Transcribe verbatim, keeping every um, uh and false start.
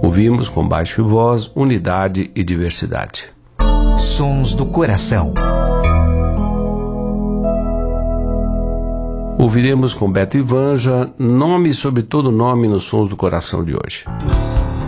Ouvimos com baixo e voz, unidade e diversidade. Sons do coração. Ouviremos com Beto e Vanja, nome sobre todo nome nos Sons do Coração de hoje.